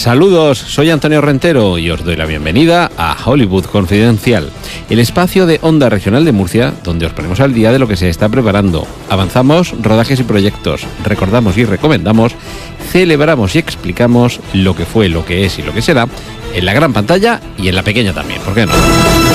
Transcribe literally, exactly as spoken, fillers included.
Saludos, soy Antonio Rentero y os doy la bienvenida a Hollywood Confidencial, el espacio de Onda Regional de Murcia donde os ponemos al día de lo que se está preparando. Avanzamos rodajes y proyectos, recordamos y recomendamos, celebramos y explicamos lo que fue, lo que es y lo que será en la gran pantalla y en la pequeña también, ¿por qué no?